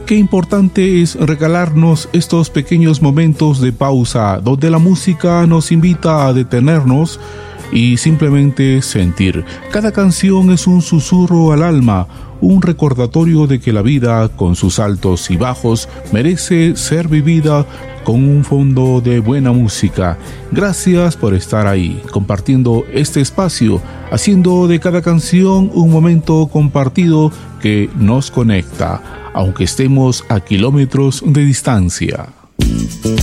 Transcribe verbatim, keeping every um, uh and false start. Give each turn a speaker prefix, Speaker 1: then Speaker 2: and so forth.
Speaker 1: Qué importante es regalarnos estos pequeños momentos de pausa donde la música nos invita a detenernos y simplemente sentir. Cada canción es un susurro al alma, un recordatorio de que la vida, con sus altos y bajos, merece ser vivida con un fondo de buena música. Gracias por estar ahí, compartiendo este espacio, haciendo de cada canción un momento compartido que nos conecta, aunque estemos a kilómetros de distancia.